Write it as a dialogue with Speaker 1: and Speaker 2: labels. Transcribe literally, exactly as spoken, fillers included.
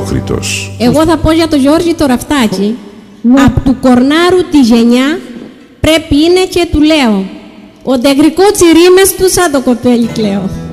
Speaker 1: ανεπρόκριτος.
Speaker 2: Εγώ θα πω για τον Γιώργη το Ραφτάκη. Απ' του κορνάρου τη γενιά πρέπει είναι και του λέω. Ο ντεγρικό τσιρίμες του σαν το κοπέλι κλαίω.